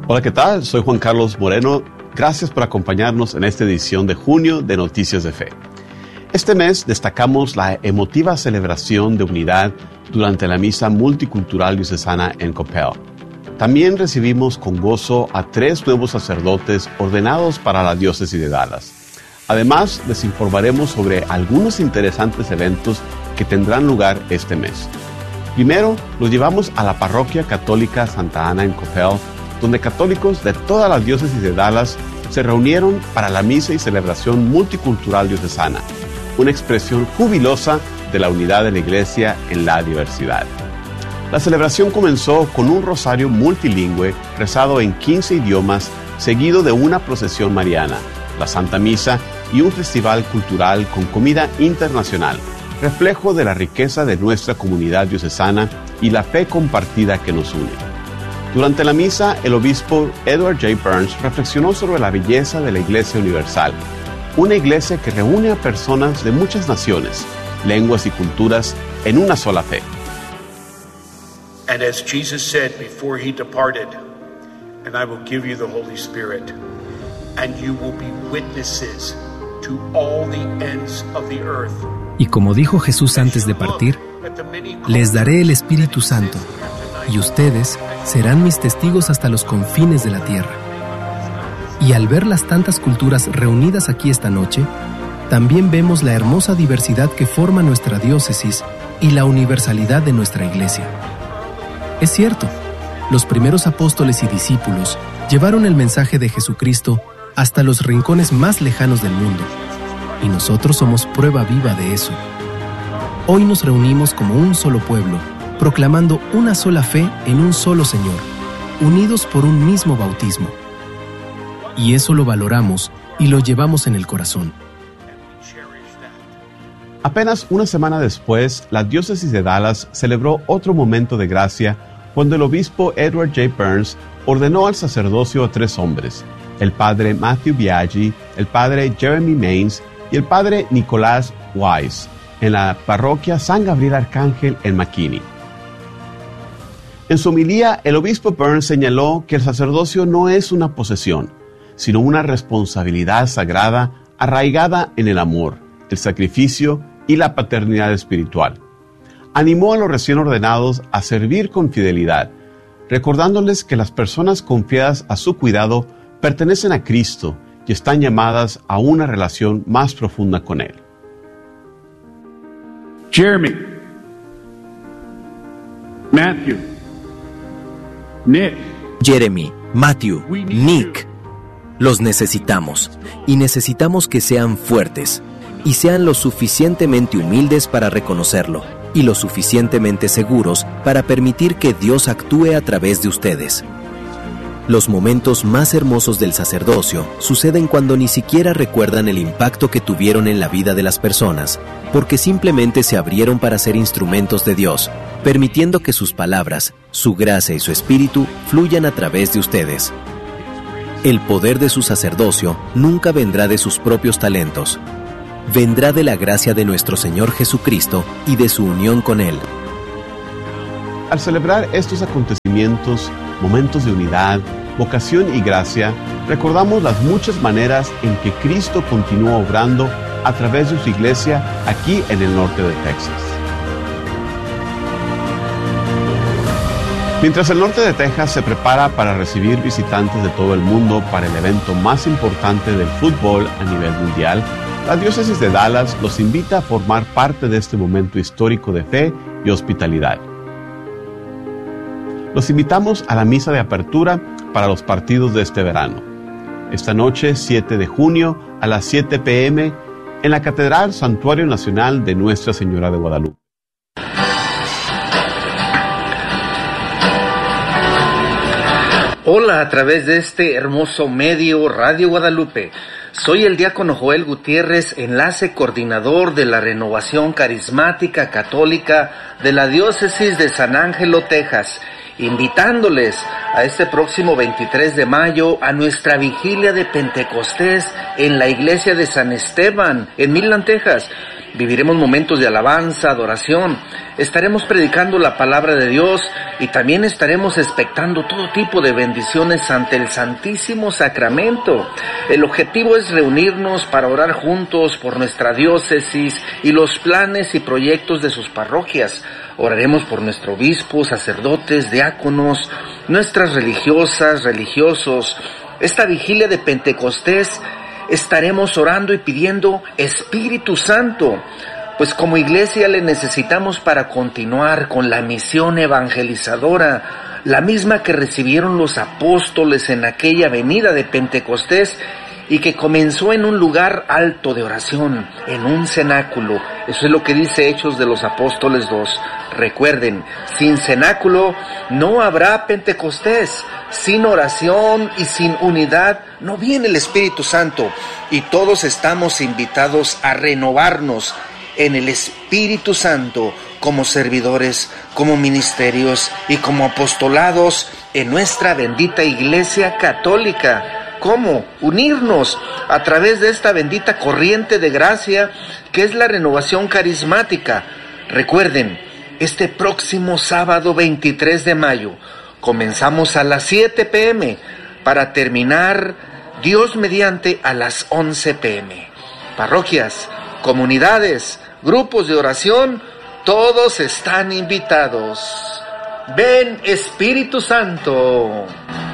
Hola, ¿qué tal? Soy Juan Carlos Moreno. Gracias por acompañarnos en esta edición de junio de Noticias de Fe. Este mes destacamos la emotiva celebración de unidad durante la misa multicultural diocesana en Coppell. También recibimos con gozo a 3 nuevos sacerdotes ordenados para la diócesis de Dallas. Además, les informaremos sobre algunos interesantes eventos que tendrán lugar este mes. Primero, los llevamos a la Parroquia Católica Santa Ana en Coppell, donde católicos de toda la diócesis de Dallas se reunieron para la misa y celebración multicultural diocesana, una expresión jubilosa de la unidad de la Iglesia en la diversidad. La celebración comenzó con un rosario multilingüe rezado en 15 idiomas, seguido de una procesión mariana, la Santa Misa y un festival cultural con comida internacional, reflejo de la riqueza de nuestra comunidad diocesana y la fe compartida que nos une. Durante la misa, el obispo Edward J. Burns reflexionó sobre la belleza de la Iglesia Universal, una iglesia que reúne a personas de muchas naciones, lenguas y culturas en una sola fe. And as Jesus said before he departed, and I will give you the Holy Spirit, and you will be witnesses to all the ends of the earth. Y como dijo Jesús antes de partir, les daré el Espíritu Santo, y ustedes serán mis testigos hasta los confines de la tierra. Y al ver las tantas culturas reunidas aquí esta noche, también vemos la hermosa diversidad que forma nuestra diócesis y la universalidad de nuestra iglesia. Es cierto, los primeros apóstoles y discípulos llevaron el mensaje de Jesucristo hasta los rincones más lejanos del mundo, y nosotros somos prueba viva de eso. Hoy nos reunimos como un solo pueblo, proclamando una sola fe en un solo Señor, unidos por un mismo bautismo. Y eso lo valoramos y lo llevamos en el corazón. Apenas una semana después, la diócesis de Dallas celebró otro momento de gracia cuando el obispo Edward J. Burns ordenó al sacerdocio a 3 hombres, el padre Matthew Biaggi, el padre Jeremy Maines y el padre Nicolás Wise, en la parroquia San Gabriel Arcángel en McKinney. En su homilía, el obispo Burns señaló que el sacerdocio no es una posesión, sino una responsabilidad sagrada arraigada en el amor, el sacrificio y la paternidad espiritual. Animó a los recién ordenados a servir con fidelidad, recordándoles que las personas confiadas a su cuidado pertenecen a Cristo y están llamadas a una relación más profunda con Él. Jeremy, Matthew, Nick. Jeremy, Matthew, Nick. Los necesitamos, y necesitamos que sean fuertes, y sean lo suficientemente humildes para reconocerlo, y lo suficientemente seguros para permitir que Dios actúe a través de ustedes. Los momentos más hermosos del sacerdocio suceden cuando ni siquiera recuerdan el impacto que tuvieron en la vida de las personas, porque simplemente se abrieron para ser instrumentos de Dios, permitiendo que sus palabras, su gracia y su espíritu fluyan a través de ustedes. El poder de su sacerdocio nunca vendrá de sus propios talentos. Vendrá de la gracia de nuestro Señor Jesucristo y de su unión con Él. Al celebrar estos acontecimientos, momentos de unidad, vocación y gracia, recordamos las muchas maneras en que Cristo continúa obrando a través de su iglesia aquí en el norte de Texas. Mientras el norte de Texas se prepara para recibir visitantes de todo el mundo para el evento más importante del fútbol a nivel mundial, la diócesis de Dallas los invita a formar parte de este momento histórico de fe y hospitalidad. Los invitamos a la misa de apertura para los partidos de este verano. Esta noche, 7 de junio, a las 7 p.m., en la Catedral Santuario Nacional de Nuestra Señora de Guadalupe. Hola, a través de este hermoso medio Radio Guadalupe. Soy el diácono Joel Gutiérrez, enlace coordinador de la Renovación Carismática Católica de la Diócesis de San Ángelo, Texas, invitándoles a este próximo 23 de mayo, a nuestra vigilia de Pentecostés en la iglesia de San Esteban, en Midland, Texas. Viviremos momentos de alabanza, adoración, estaremos predicando la palabra de Dios y también estaremos expectando todo tipo de bendiciones ante el Santísimo Sacramento. El objetivo es reunirnos para orar juntos por nuestra diócesis y los planes y proyectos de sus parroquias. Oraremos por nuestro obispo, sacerdotes, diáconos, nuestras religiosas, religiosos. Esta vigilia de Pentecostés estaremos orando y pidiendo Espíritu Santo, pues como iglesia le necesitamos para continuar con la misión evangelizadora, la misma que recibieron los apóstoles en aquella venida de Pentecostés y que comenzó en un lugar alto de oración, en un cenáculo. Eso es lo que dice Hechos de los Apóstoles 2. Recuerden, sin cenáculo no habrá Pentecostés. Sin oración y sin unidad no viene el Espíritu Santo. Y todos estamos invitados a renovarnos en el Espíritu Santo como servidores, como ministerios y como apostolados en nuestra bendita Iglesia Católica. ¿Cómo? Unirnos a través de esta bendita corriente de gracia que es la renovación carismática. Recuerden, este próximo sábado 23 de mayo comenzamos a las 7 p.m. para terminar, Dios mediante, a las 11 p.m. Parroquias, comunidades, grupos de oración, todos están invitados. Ven, Espíritu Santo.